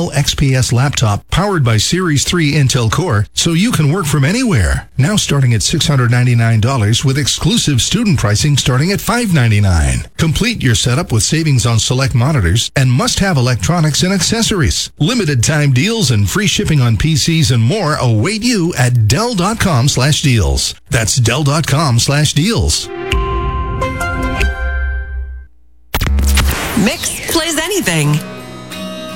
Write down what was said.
Dell XPS laptop powered by Series 3 Intel Core so you can work from anywhere. Now starting at $699 with exclusive student pricing starting at $599. Complete your setup with savings on select monitors and must-have electronics and accessories. Limited time deals and free shipping on PCs and more await you at Dell.com/deals. That's Dell.com/deals. Mix plays anything.